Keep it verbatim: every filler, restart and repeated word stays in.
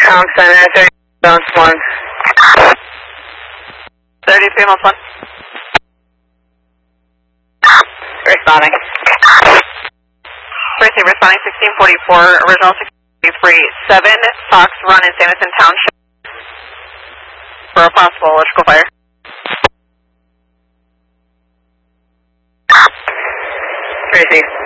Com Center, thirty bounce one. thirty-three months one. Responding. Receive responding sixteen forty-four, original sixteen forty-three, seven Fox Run in Sanderson Township for a possible electrical fire. Receive.